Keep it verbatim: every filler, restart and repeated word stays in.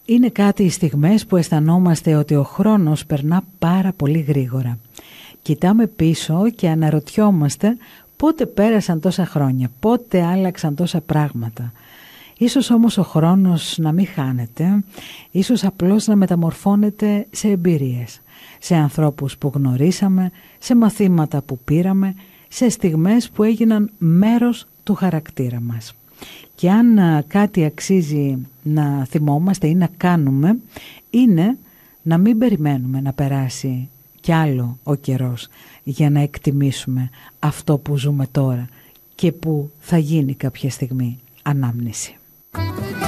Είναι κάτι οι στιγμές που αισθανόμαστε ότι ο χρόνος περνά πάρα πολύ γρήγορα. Κοιτάμε πίσω και αναρωτιόμαστε πότε πέρασαν τόσα χρόνια, πότε άλλαξαν τόσα πράγματα. Ίσως όμως ο χρόνος να μην χάνεται, ίσως απλώς να μεταμορφώνεται σε εμπειρίες, σε ανθρώπους που γνωρίσαμε, σε μαθήματα που πήραμε, σε στιγμές που έγιναν μέρος του χαρακτήρα μας. Και αν κάτι αξίζει να θυμόμαστε ή να κάνουμε, είναι να μην περιμένουμε να περάσει κι άλλο ο καιρός για να εκτιμήσουμε αυτό που ζούμε τώρα και που θα γίνει κάποια στιγμή ανάμνηση.